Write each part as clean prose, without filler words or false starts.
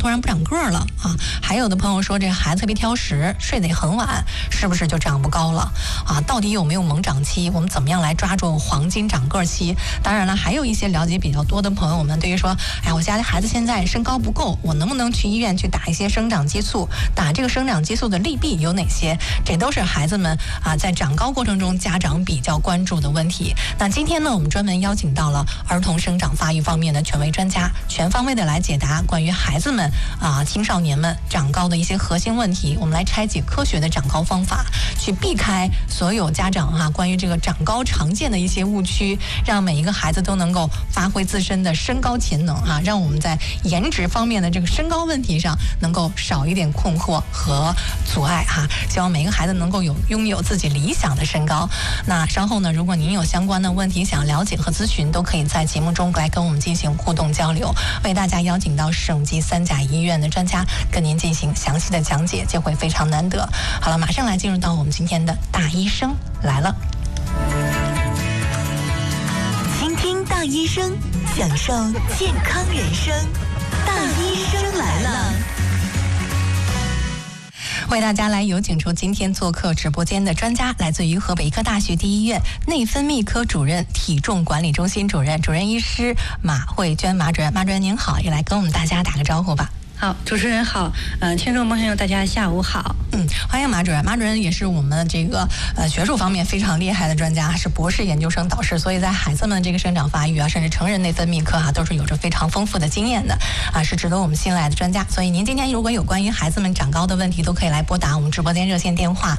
突然不长个儿了啊。还有的朋友说这孩子特别挑食，睡得很晚，是不是就长不高了啊？到底有没有猛长期？我们怎么样来抓住黄金长个期？当然了，还有一些了解比较多的朋友们对于说，哎，我家的孩子现在身高不够，我能不能去医院去打一些生长激素？打这个生长激素的利弊有哪些？这都是孩子们啊在长高过程中家长比较关注的问题。那今天呢，我们专门邀请到了儿童生长发育方面的权威专家，全方位的来解答关于孩子们青少年们长高的一些核心问题。我们来拆解科学的长高方法，去避开所有家长关于这个长高常见的一些误区，让每一个孩子都能够发挥自身的身高潜能让我们在颜值方面的这个身高问题上能够少一点困惑和阻碍希望每个孩子能够拥有自己理想的身高。那稍后呢，如果您有相关的问题想了解和咨询，都可以在节目中来跟我们进行互动交流。为大家邀请到省级3甲医院的专家跟您进行详细的讲解，就会非常难得。好了，马上来进入到我们今天的大医生来了。 倾听大医生，享受健康人生。大医生来了。 为大家来有请出今天做客直播间的专家，来自于河北医科大学第一医院内分泌科主任、体重管理中心主任医师马慧娟马主任。马主任您好，也来跟我们大家打个招呼吧。 好，主持人好，听众朋友大家下午好。 欢迎马主任。马主任也是我们这个学术方面非常厉害的专家，是博士研究生导师，所以在孩子们这个生长发育甚至成人内分泌科都是有着非常丰富的经验的是值得我们信赖的专家。所以您今天如果有关于孩子们长高的问题，都可以来拨打我们直播间热线电话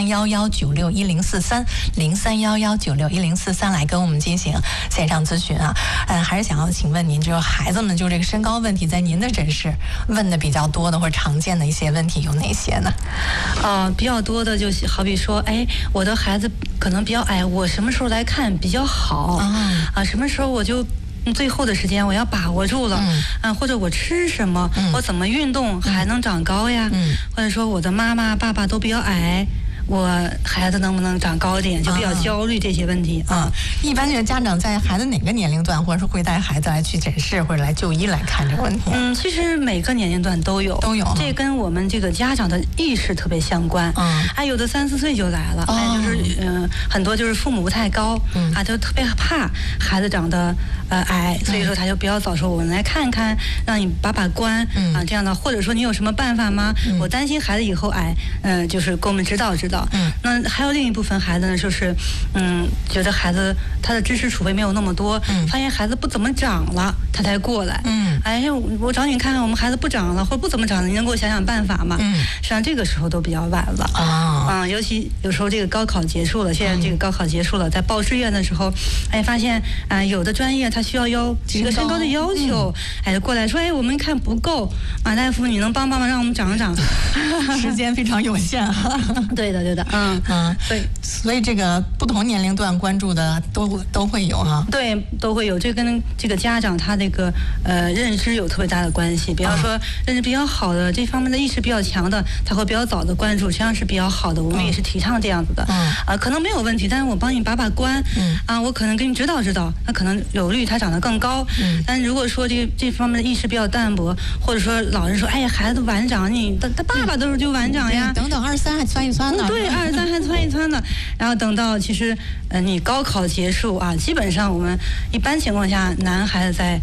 0311961043，0311961043来跟我们进行线上咨询还是想要请问您，就是孩子们就这个身高问题，在您的诊室问的比较多的或者常见的一些问题有哪些呢？ 比较多的就是好比说，我的孩子可能比较矮，我什么时候来看比较好什么时候我就最后的时间我要把握住了或者我吃什么我怎么运动还能长高呀或者说我的妈妈爸爸都比较矮，我孩子能不能长高一点，就比较焦虑这些问题一般这个家长在孩子哪个年龄段，或者是会带孩子来去诊室或者来就医来看这个问题？ 其实每个年龄段都有，这跟我们这个家长的意识特别相关有的3、4岁就来了就是很多就是父母不太高就特别怕孩子长得矮，所以说他就比较早说我们来看看，让你把关这样的，或者说你有什么办法吗？我担心孩子以后矮就是给我们指导。那还有另一部分孩子呢，就是觉得孩子他的知识储备没有那么多发现孩子不怎么长了他才过来我找你看看我们孩子不长了或者不怎么长了，你能给我想想办法吗？实际上这个时候都比较晚了尤其有时候这个高考结束了，现在这个高考结束了，在报志愿的时候发现有的专业他需要这个身高的要求过来说我们看不够，马大夫你能帮帮忙让我们长长时间非常有限对的对， 所以这个不同年龄段关注的都会有对，都会有，这跟这个家长他这个认知有特别大的关系。比方说认知比较好的，这方面的意识比较强的，他会比较早的关注，实际上是比较好的。我们也是提倡这样子的可能没有问题，但是我帮你把关我可能给你指导，那可能有利于他长得更高但如果说这方面的意识比较淡薄，或者说老人说孩子晚长，他爸爸都是就晚长呀， 等23还窜一窜呢， 对，23还窜一窜呢，然后等到其实你高考结束基本上我们一般情况下男孩子在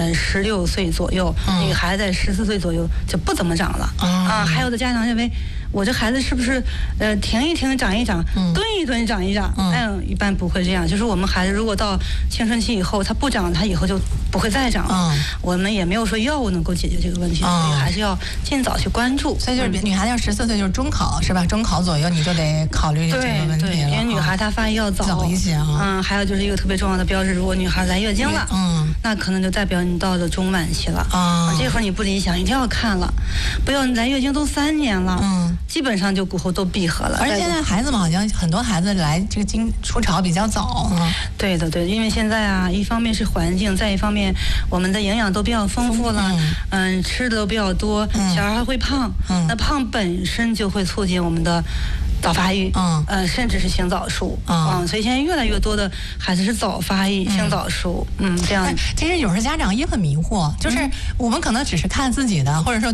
16岁左右女孩子在14岁左右就不怎么长了还有的家长认为我这孩子是不是停一停长一长蹲一蹲长一长一般不会这样，就是我们孩子如果到青春期以后他不长，他以后就不会再长了我们也没有说药物能够解决这个问题所以还是要尽早去关注。 所以就是女孩子要14岁就是中考是吧？中考左右你就得考虑这个问题了。 对，因为女孩她发育要早一些还有就是一个特别重要的标志，如果女孩来月经了那可能就代表你到了中晚期了这会儿你不理想，一定要看了，不要来月经都3年了基本上就骨后都闭合了。 而且现在孩子们好像很多孩子来这个经初潮比较早对，因为现在一方面是环境，再一方面我们的营养都比较丰富了吃的都比较多小孩会胖那胖本身就会促进我们的早发育甚至是性早熟所以现在越来越多的孩子是早发育性早熟这样。 其实有时候家长也很迷惑，就是我们可能只是看自己的，或者说